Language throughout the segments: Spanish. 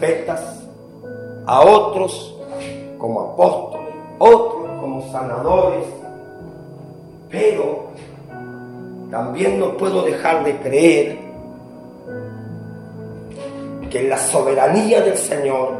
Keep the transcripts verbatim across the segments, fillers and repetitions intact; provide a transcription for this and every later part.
profetas, a otros como apóstoles, otros como sanadores, pero también no puedo dejar de creer que en la soberanía del Señor,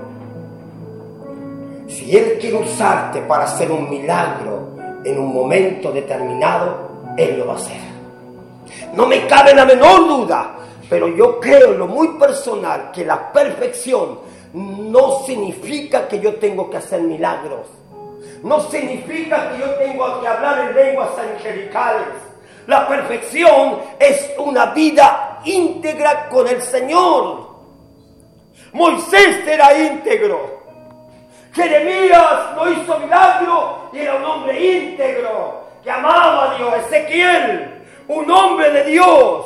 si Él quiere usarte para hacer un milagro en un momento determinado, Él lo va a hacer. No me cabe la menor duda, pero yo creo en lo muy personal que la perfección no significa que yo tengo que hacer milagros. No significa que yo tengo que hablar en lenguas angelicales. La perfección es una vida íntegra con el Señor. Moisés era íntegro. Jeremías no hizo milagro y era un hombre íntegro que amaba a Dios. Ezequiel, un hombre de Dios.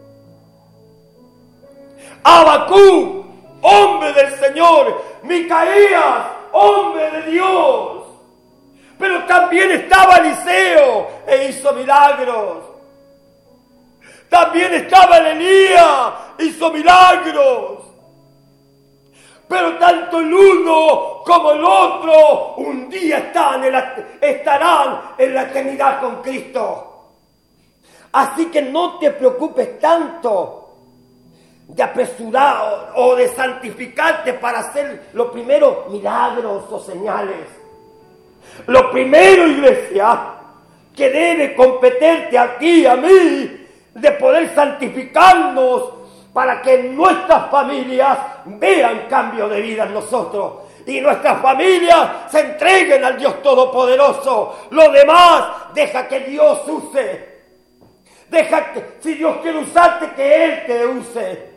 Habacuc, hombre del Señor. Micaías, hombre de Dios. Pero también estaba Eliseo e hizo milagros. También estaba Elías, hizo milagros. Pero tanto el uno como el otro un día están en la, estarán en la eternidad con Cristo. Así que no te preocupes tanto de apresurar o de santificarte para hacer lo primero milagros o señales. Lo primero, iglesia, que debe competerte a ti y a mí, de poder santificarnos para que nuestras familias vean cambio de vida en nosotros y nuestras familias se entreguen al Dios Todopoderoso. Lo demás, deja que Dios use. Deja que, si Dios quiere usarte, que Él te use.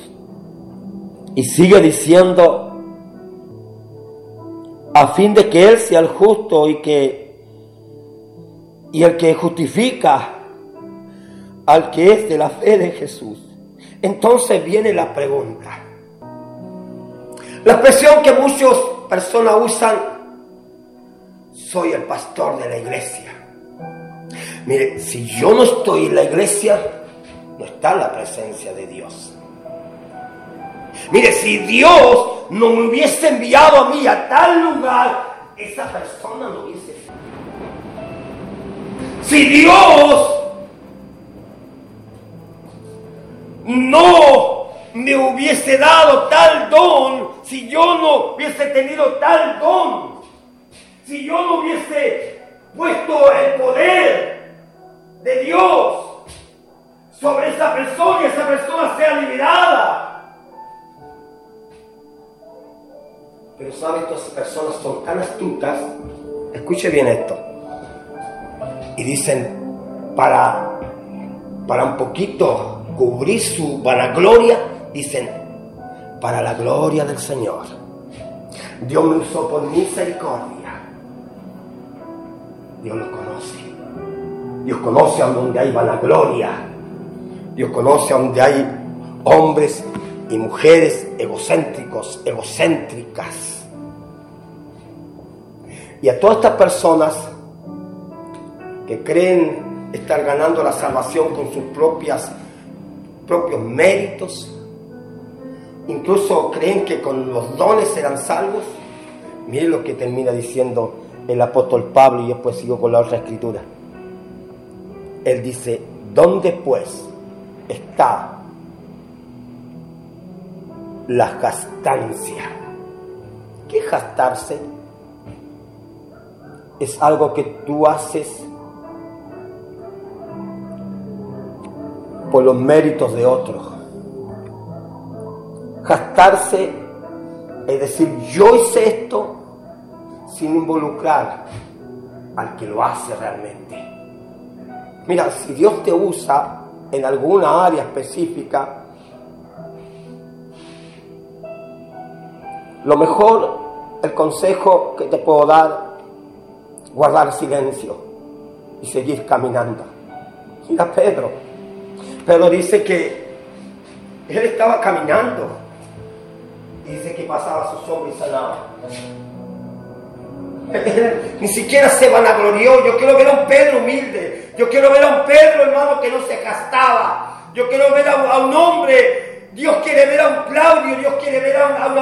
Y sigue diciendo, a fin de que Él sea el justo y que y el que justifica al que es de la fe de Jesús. Entonces viene la pregunta. La expresión que muchas personas usan, soy el pastor de la iglesia. Mire, si yo no estoy en la iglesia, no está la presencia de Dios. Mire, si Dios no me hubiese enviado a mí a tal lugar, esa persona no hubiese. Si Dios no me hubiese dado tal don, si yo no hubiese tenido tal don, si yo no hubiese puesto el poder de Dios sobre esa persona y esa persona sea liberada. Pero sabe, estas personas son tan astutas, escuche bien esto, y dicen, para, para un poquito cubrir su vanagloria, dicen, para la gloria del Señor. Dios me usó por misericordia. Dios lo conoce. Dios conoce a donde hay vanagloria. Dios conoce a donde hay hombres y mujeres egocéntricos, egocéntricas. Y a todas estas personas que creen estar ganando la salvación con sus propias, propios méritos, incluso creen que con los dones serán salvos. Miren lo que termina diciendo el apóstol Pablo, y después sigo con la otra escritura. Él dice, ¿dónde pues está la jactancia? ¿Qué es jactarse? Es algo que tú haces por los méritos de otros. Jactarse es decir, yo hice esto sin involucrar al que lo hace realmente. Mira, si Dios te usa en alguna área específica, lo mejor, el consejo que te puedo dar, guardar silencio y seguir caminando. Mira Pedro. Pedro dice que él estaba caminando y dice que pasaba a sus hombres y sanaba. Él ni siquiera se vanaglorió. Yo quiero ver a un Pedro humilde. Yo quiero ver a un Pedro, hermano, que no se gastaba. Yo quiero ver a un, a un hombre. Dios quiere ver a un Claudio. Dios quiere ver a un, a un